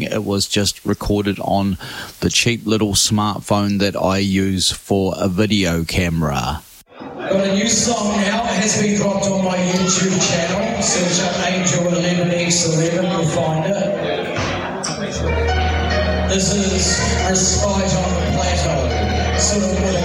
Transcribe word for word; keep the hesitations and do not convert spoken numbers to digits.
anything. It was just recorded on the cheap little smartphone that I use for a video camera. Got a new song now. It has been dropped on my YouTube channel. Search up Angel eleven X eleven, you'll find it. This is Respite on the Plateau. Sort of